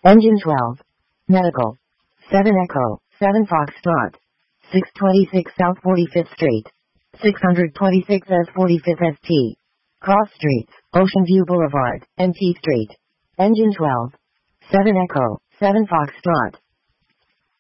Engine 12. Medical. 7 Echo, 7 Foxtrot. 626 South 45th Street. 626 S 45th ST. Cross Streets, Ocean View Boulevard, MT Street. Engine 12. 7 Echo, 7 Foxtrot.